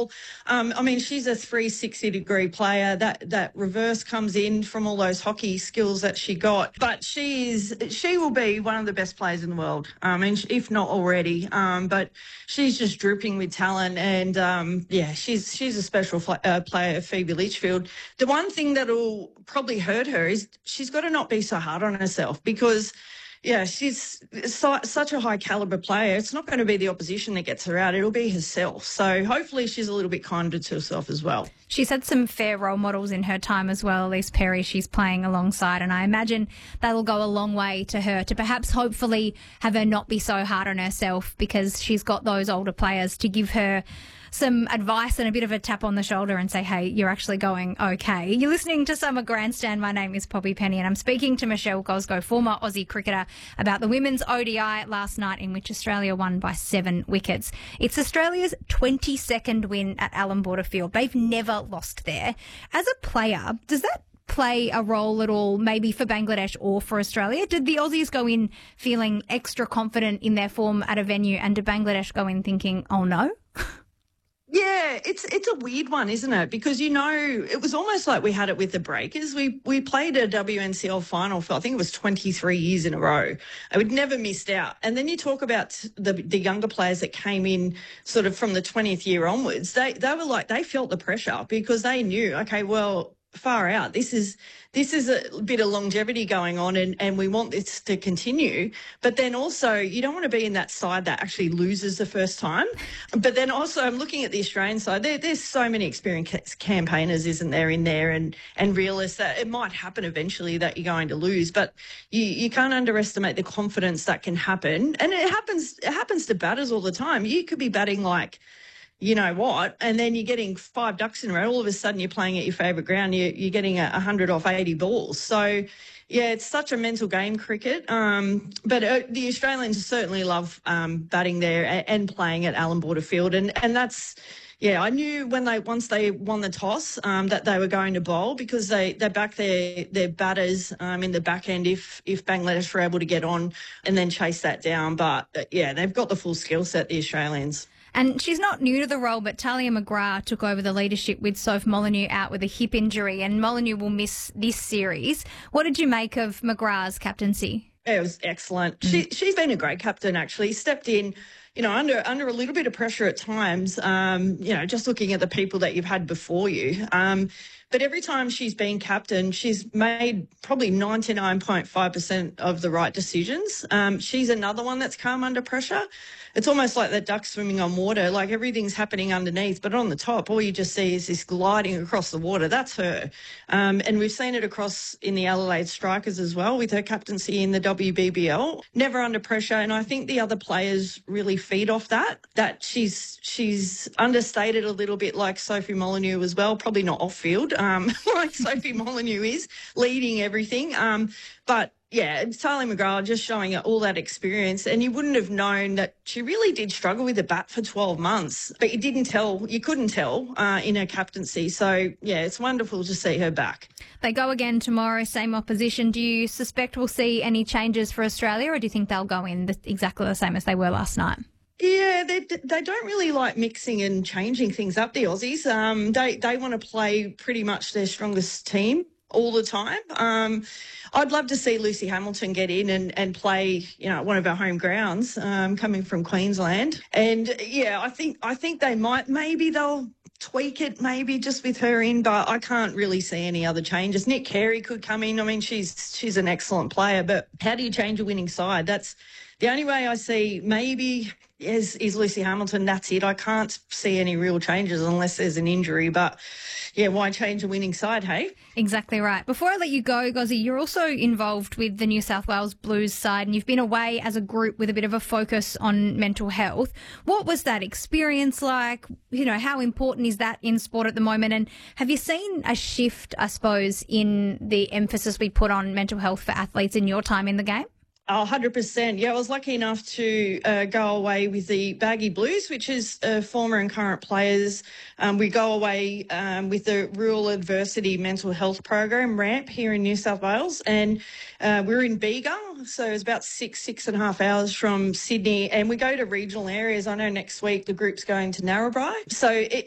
ball. I mean, she's a 360-degree player. That reverse comes in from all those hockey skills that she got. But she will be one of the best players in the world, and if not already. But she's just dripping with talent, and she's a special player, Phoebe Litchfield. The one thing that'll probably hurt her is she's got to not be so hard on herself, because she's such a high caliber player. It's not going to be the opposition that gets her out. It'll be herself. So hopefully she's a little bit kinder to herself as well. She's had some fair role models in her time as well. Elise Perry she's playing alongside, and I imagine that'll go a long way to her to perhaps hopefully have her not be so hard on herself, because she's got those older players to give her some advice and a bit of a tap on the shoulder and say, hey, you're actually going okay. You're listening to Summer Grandstand. My name is Poppy Penny, and I'm speaking to Michelle Gosgo, former Aussie cricketer, about the women's ODI last night, in which Australia won by 7 wickets. It's Australia's 22nd win at Allan Border Field. They've never lost there. As a player, does that play a role at all, maybe for Bangladesh or for Australia? Did the Aussies go in feeling extra confident in their form at a venue, and did Bangladesh go in thinking, oh no? Yeah, it's a weird one, isn't it? Because, it was almost like we had it with the Breakers. We played a WNCL final for, I think it was 23 years in a row. I would never missed out. And then you talk about the younger players that came in sort of from the 20th year onwards. They were like, they felt the pressure, because they knew, okay, well, far out. This is a bit of longevity going on, and we want this to continue. But then also, you don't want to be in that side that actually loses the first time. But then also, I'm looking at the Australian side. There's so many experienced campaigners, isn't there, in there, and realists that it might happen eventually that you're going to lose. But you can't underestimate the confidence that can happen. And it happens to batters all the time. You could be batting like, you know what, and then you're getting 5 ducks in a row. All of a sudden you're playing at your favourite ground. You're getting 100 off 80 balls. So, yeah, it's such a mental game, cricket. But the Australians certainly love batting there and playing at Allan Border Field. And that's, I knew once they won the toss that they were going to bowl, because they back their batters in the back end if Bangladesh were able to get on and then chase that down. But, they've got the full skill set, the Australians. And she's not new to the role, but Talia McGrath took over the leadership with Soph Molyneux out with a hip injury, and Molyneux will miss this series. What did you make of McGrath's captaincy? It was excellent. She's been a great captain, actually. Stepped in, under a little bit of pressure at times, just looking at the people that you've had before you. But every time she's been captain, she's made probably 99.5% of the right decisions. She's another one that's come under pressure. It's almost like that duck swimming on water, like everything's happening underneath, but on the top, all you just see is this gliding across the water. That's her. And we've seen it across in the Adelaide Strikers as well, with her captaincy in the WBBL. Never under pressure, and I think the other players really feed off that she's understated a little bit, like Sophie Molyneux as well, probably not off-field, like Sophie Molyneux is, leading everything. But Talia McGrath just showing all that experience, and you wouldn't have known that she really did struggle with the bat for 12 months, but you couldn't tell in her captaincy. So, it's wonderful to see her back. They go again tomorrow, same opposition. Do you suspect we'll see any changes for Australia, or do you think they'll go in exactly the same as they were last night? Yeah, they don't really like mixing and changing things up, the Aussies. They want to play pretty much their strongest team all the time. I'd love to see Lucy Hamilton get in and play, one of our home grounds, coming from Queensland. And I think they'll tweak it maybe just with her in, but I can't really see any other changes. Nick Carey could come in. I mean, she's an excellent player, but how do you change a winning side? That's the only way I see maybe is Lucy Hamilton. That's it. I can't see any real changes unless there's an injury, but why change a winning side, hey? Exactly right. Before I let you go, Gozzy, you're also involved with the New South Wales Blues side, and you've been away as a group with a bit of a focus on mental health. What was that experience like? How important is that in sport at the moment? And have you seen a shift, I suppose, in the emphasis we put on mental health for athletes in your time in the game? Oh, 100%. Yeah, I was lucky enough to go away with the Baggy Blues, which is former and current players. We go away with the Rural Adversity Mental Health Program, RAMP, here in New South Wales. And we're in Bega, so it's about 6.5 hours from Sydney. And we go to regional areas. I know next week the group's going to Narrabri. So